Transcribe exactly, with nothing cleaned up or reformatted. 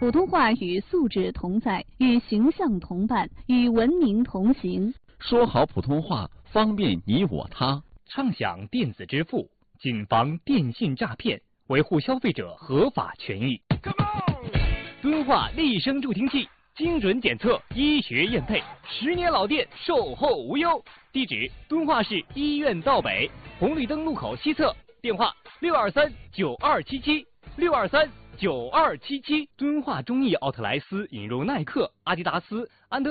普通话与素质同在，与形象同伴，与文明同行。 说好普通话，方便你我他。 畅享电子支付，谨防电信诈骗，维护消费者合法权益。敦化立声助听器，精准检测，医学验配，十年老店，售后无忧。地址：敦化市医院道北红绿灯路口西侧，电话六二三九二七七六二三九二七七。敦化中意奥特莱斯引入耐克、阿迪达斯、安德。